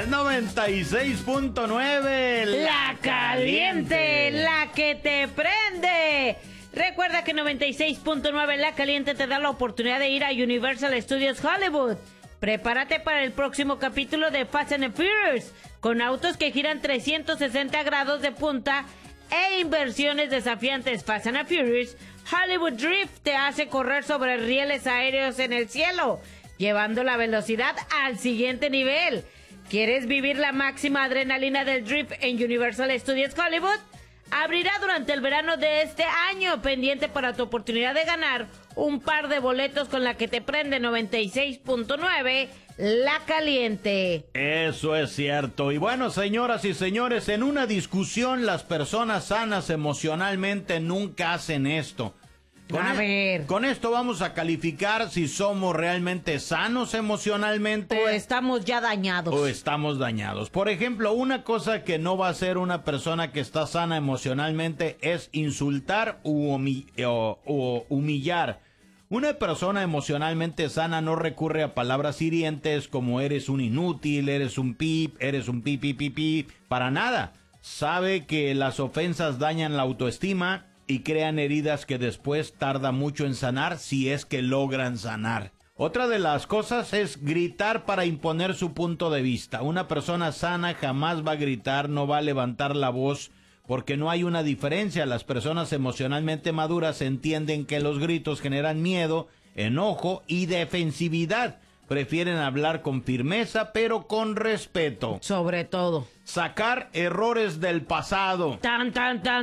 Es 96.9. La caliente, la que te prende. Recuerda que 96.9 La Caliente te da la oportunidad de ir a Universal Studios Hollywood. Prepárate para el próximo capítulo de Fast and Furious, con autos que giran 360 grados de punta e inversiones desafiantes. Fast and Furious Hollywood Drift te hace correr sobre rieles aéreos en el cielo, llevando la velocidad al siguiente nivel. ¿Quieres vivir la máxima adrenalina del drift en Universal Studios Hollywood? Abrirá durante el verano de este año, pendiente para tu oportunidad de ganar un par de boletos con la que te prende 96.9 La Caliente. Eso es cierto. Y bueno, señoras y señores, en una discusión las personas sanas emocionalmente nunca hacen esto. Con esto vamos a calificar si somos realmente sanos emocionalmente. O estamos ya dañados. Por ejemplo, una cosa que no va a hacer una persona que está sana emocionalmente es insultar o humillar. Una persona emocionalmente sana no recurre a palabras hirientes como eres un inútil, eres un pip, para nada. Sabe que las ofensas dañan la autoestima y crean heridas que después tarda mucho en sanar, si es que logran sanar. Otra de las cosas es gritar para imponer su punto de vista. Una persona sana jamás va a gritar, no va a levantar la voz, porque no hay una diferencia. Las personas emocionalmente maduras entienden que los gritos generan miedo, enojo y defensividad. Prefieren hablar con firmeza, pero con respeto. Sobre todo. Sacar errores del pasado. Tan.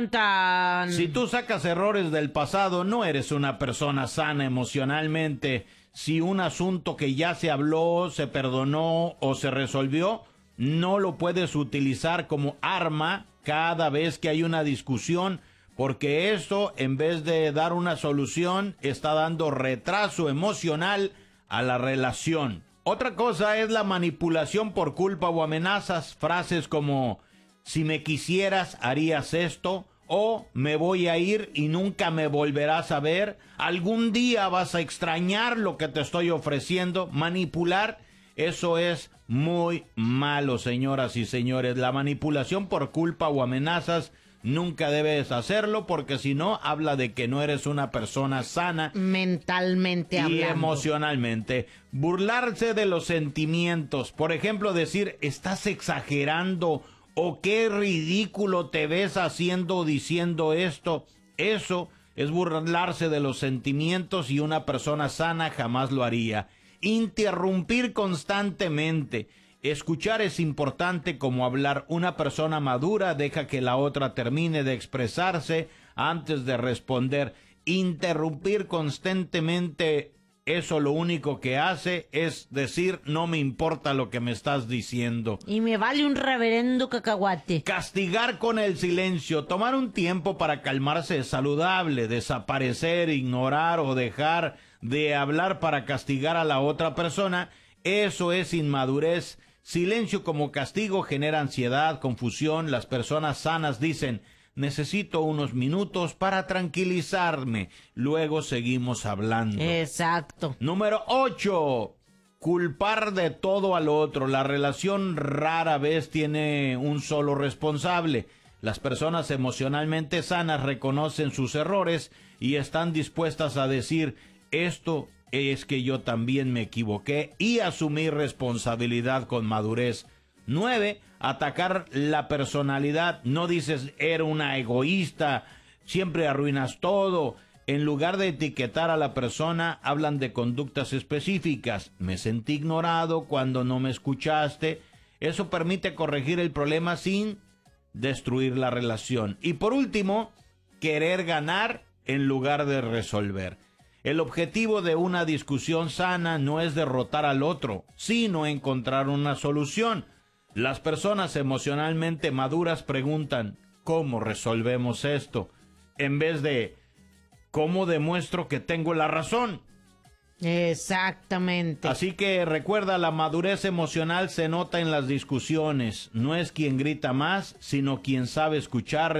Si tú sacas errores del pasado, no eres una persona sana emocionalmente. Si un asunto que ya se habló, se perdonó o se resolvió, no lo puedes utilizar como arma cada vez que hay una discusión, porque esto, en vez de dar una solución, está dando retraso emocional a la relación. Otra cosa es la manipulación por culpa o amenazas. Frases como si me quisieras harías esto, o me voy a ir y nunca me volverás a ver, algún día vas a extrañar lo que te estoy ofreciendo. Manipular, eso es muy malo, señoras y señores. La manipulación por culpa o amenazas nunca debes hacerlo, porque si no, habla de que no eres una persona sana mentalmente hablando y emocionalmente. Burlarse de los sentimientos, por ejemplo, decir estás exagerando o qué ridículo te ves haciendo o diciendo esto. Eso es burlarse de los sentimientos y una persona sana jamás lo haría. Interrumpir constantemente. Escuchar es importante como hablar. Una persona madura deja que la otra termine de expresarse antes de responder. Interrumpir constantemente, eso lo único que hace es decir, no me importa lo que me estás diciendo. Y me vale un reverendo cacahuate. Castigar con el silencio. Tomar un tiempo para calmarse es saludable. Desaparecer, ignorar o dejar de hablar para castigar a la otra persona, eso es inmadurez. Silencio como castigo genera ansiedad, confusión. Las personas sanas dicen, necesito unos minutos para tranquilizarme, luego seguimos hablando. Exacto. Número 8. Culpar de todo al otro. La relación rara vez tiene un solo responsable. Las personas emocionalmente sanas reconocen sus errores y están dispuestas a decir, esto es que yo también me equivoqué, y asumir responsabilidad con madurez. 9. Atacar la personalidad. No dices, era una egoísta, siempre arruinas todo. En lugar de etiquetar a la persona, hablan de conductas específicas. Me sentí ignorado cuando no me escuchaste. Eso permite corregir el problema sin destruir la relación. Y por último, querer ganar en lugar de resolver. El objetivo de una discusión sana no es derrotar al otro, sino encontrar una solución. Las personas emocionalmente maduras preguntan, ¿cómo resolvemos esto? En vez de, ¿cómo demuestro que tengo la razón? Exactamente. Así que recuerda, la madurez emocional se nota en las discusiones. No es quien grita más, sino quien sabe escuchar,